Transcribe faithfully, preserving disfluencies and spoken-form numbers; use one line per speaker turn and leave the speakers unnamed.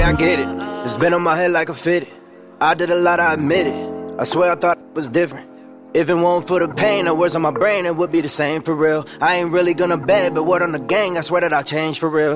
I get it. It's been on my head like a fitted. I did a lot, I admit it. I swear I thought it was different. If it weren't for the pain, the words on my brain, it would be the same for real. I ain't really gonna bet, but word on the gang, I swear that I changed for real.